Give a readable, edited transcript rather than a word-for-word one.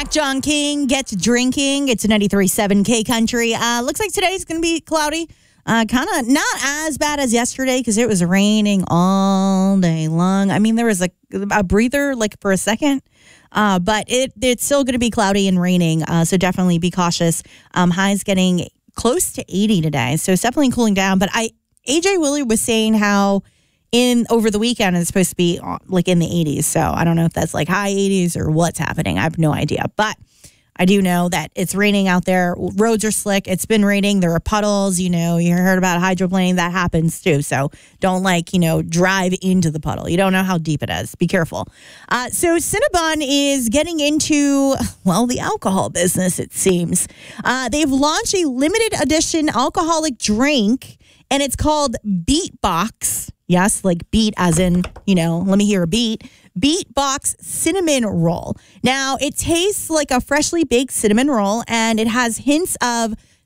John King gets drinking. It's a 93.7 K Country. Looks like today's going to be cloudy. Kind of not as bad as yesterday because it was raining all day long. I mean, there was a breather for a second. But it's still going to be cloudy and raining. So definitely be cautious. Highs getting close to 80 today. So it's definitely cooling down. But AJ Willie was saying how over the weekend it's supposed to be in the 80s. So I don't know if that's high 80s or what's happening. I have no idea. But I do know that it's raining out there. Roads are slick. It's been raining. There are puddles. You heard about hydroplaning. That happens too. So don't drive into the puddle. You don't know how deep it is. Be careful. So Cinnabon is getting into, the alcohol business, it seems. They've launched a limited edition alcoholic drink, and it's called Beatbox. Yes, beat as in, let me hear a beat. Beatbox cinnamon roll. Now, it tastes like a freshly baked cinnamon roll, and it has hints of